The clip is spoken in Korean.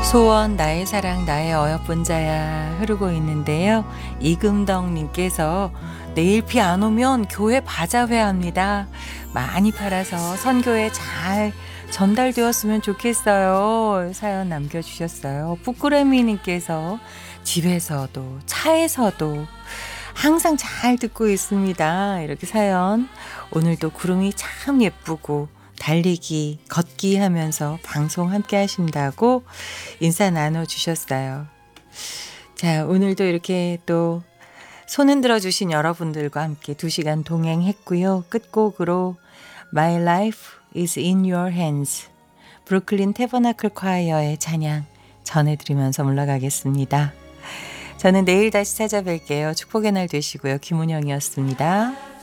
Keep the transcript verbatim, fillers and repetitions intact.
소원 나의 사랑 나의 어여쁜 자야 흐르고 있는데요. 이금덕님께서 내일 비 안 오면 교회 바자회 합니다. 많이 팔아서 선교에 잘 전달되었으면 좋겠어요. 사연 남겨주셨어요. 뿌꾸레미님께서 집에서도 차에서도 항상 잘 듣고 있습니다. 이렇게 사연. 오늘도 구름이 참 예쁘고 달리기, 걷기 하면서 방송 함께 하신다고 인사 나눠주셨어요. 자, 오늘도 이렇게 또 손 흔들어 주신 여러분들과 함께 두 시간 동행했고요. 끝곡으로 My Life is in Your Hands, 브루클린 태버나클 콰이어의 찬양 전해드리면서 물러가겠습니다. 저는 내일 다시 찾아뵐게요. 축복의 날 되시고요. 김은영이었습니다.